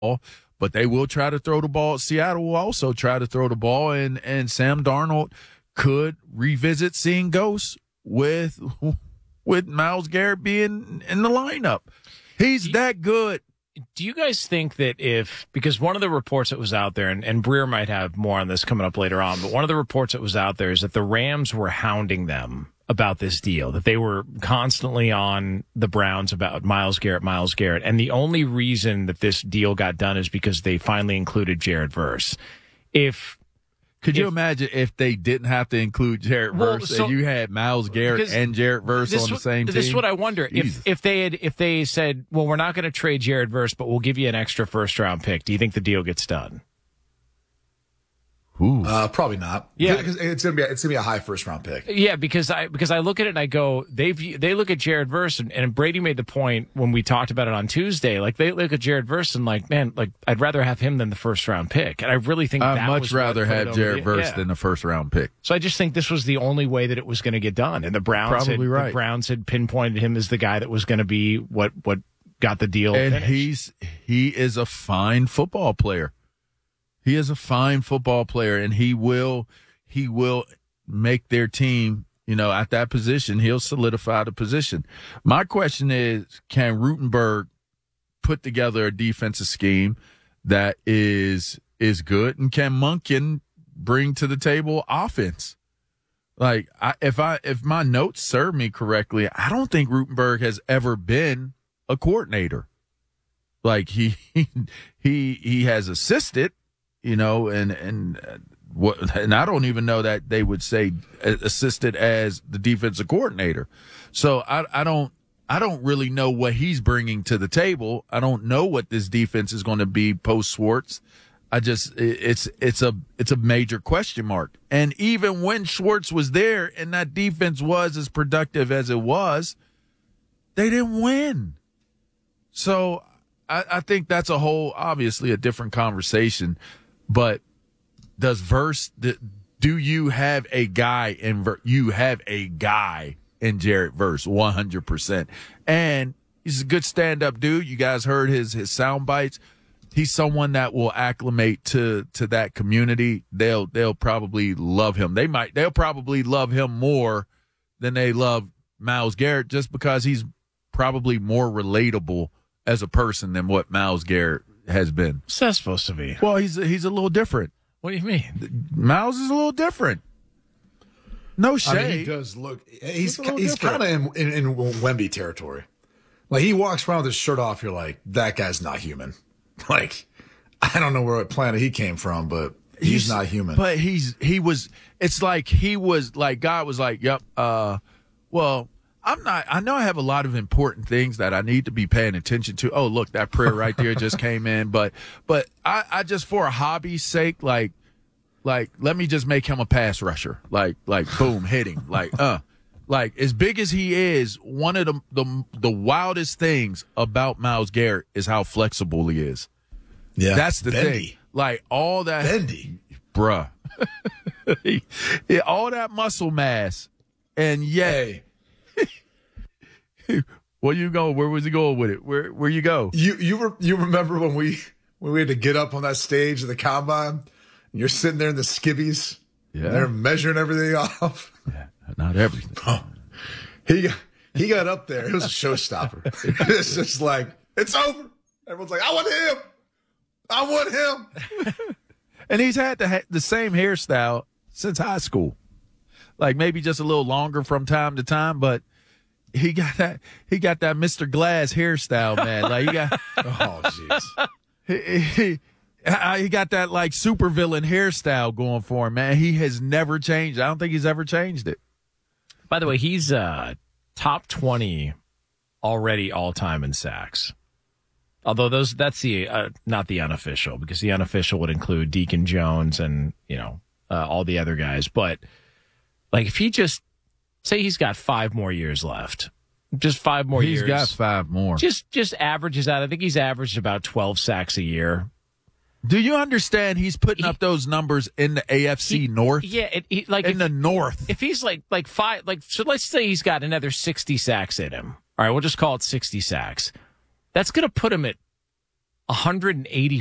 but they will try to throw the ball. Seattle will also try to throw the ball, and Sam Darnold could revisit seeing ghosts with Myles Garrett being in the lineup. He's that good. Do you guys think that because one of the reports that was out there, and Breer might have more on this coming up later on, but one of the reports that was out there is that the Rams were hounding them about this deal, that they were constantly on the Browns about Myles Garrett. And the only reason that this deal got done is because they finally included Jared Verse. Could you imagine if they didn't have to include Jared Verse and you had Myles Garrett and Jared Verse on the same team? This is what I wonder. If they said, well, we're not going to trade Jared Verse, but we'll give you an extra first-round pick, do you think the deal gets done? Probably not. Yeah, because it's gonna be a high first round pick. Yeah, because I look at it and I go, they look at Jared Verse and Brady made the point when we talked about it on Tuesday. Like they look at Jared Verse and like, man, like I'd rather have him than the first round pick. And I really think I'd much rather have Jared Verse than the first round pick. So I just think this was the only way that it was going to get done. And the Browns the Browns had pinpointed him as the guy that was going to be what got the deal. And finished. he is a fine football player. He is a fine football player, and he will make their team, at that position. He'll solidify the position. My question is, can Rutenberg put together a defensive scheme that is good, and can Monken bring to the table offense? Like, if my notes serve me correctly, I don't think Rutenberg has ever been a coordinator. Like he has assisted. And I don't even know that they would say assisted as the defensive coordinator. So I don't really know what he's bringing to the table. I don't know what this defense is going to be post Schwartz. It's a major question mark. And even when Schwartz was there and that defense was as productive as it was, they didn't win. So I think that's obviously a different conversation. But do you have a guy in Jared Verse 100%? And he's a good stand-up dude. You guys heard his sound bites. He's someone that will acclimate to that community. They'll probably love him. They'll probably love him more than they love Myles Garrett, just because he's probably more relatable as a person than what Myles Garrett has been. What's that supposed to be? Well, he's a little different. What do you mean? Myles is a little different. No shade. I mean, he does look. He's kind of in Wemby territory. Like, he walks around with his shirt off. You're like, that guy's not human. Like, I don't know what planet he came from, but he's not human. But it's like God was like, yep. Well, I know I have a lot of important things that I need to be paying attention to. Oh, look, that prayer right there just came in. But I just, for a hobby's sake, like, let me just make him a pass rusher. Like boom, hitting. Like as big as he is, one of the wildest things about Myles Garrett is how flexible he is. Yeah. That's the bendy. thing. Like all that. Bendy. Bruh. All that muscle mass. And yay. Where you go? Where was he going with it? Where you go? You remember when we had to get up on that stage of the combine? And you're sitting there in the skivvies. Yeah. And they're measuring everything off. Yeah, not everything. Oh, he got up there. It was a showstopper. It's just like, it's over. Everyone's like, I want him. And he's had the same hairstyle since high school. Like maybe just a little longer from time to time, but he got that Mr. Glass hairstyle, man. Like he got oh jeez. He got that like supervillain hairstyle going for him, man. He has never changed. I don't think he's ever changed it. By the way, he's top 20 already all time in sacks. Although that's the not the unofficial, because the unofficial would include Deacon Jones and all the other guys. But like if he just say he's got 5 more years left. Just 5 more years. He's got 5 more. Just averages out. I think he's averaged about 12 sacks a year. Do you understand he's putting up those numbers in the AFC North? Yeah, the North. If he's like 5, so let's say he's got another 60 sacks in him. All right, we'll just call it 60 sacks. That's going to put him at 180